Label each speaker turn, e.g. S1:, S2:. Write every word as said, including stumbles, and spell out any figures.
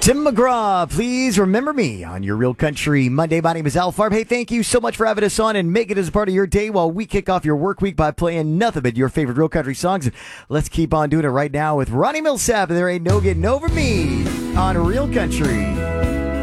S1: Tim McGraw, please remember me on your Real Country Monday. My name is Al Farb. Hey, thank you so much for having us on and make it as a part of your day while we kick off your work week by playing nothing but your favorite Real Country songs. And let's keep on doing it right now with Ronnie Millsap. There ain't no getting over me on Real Country.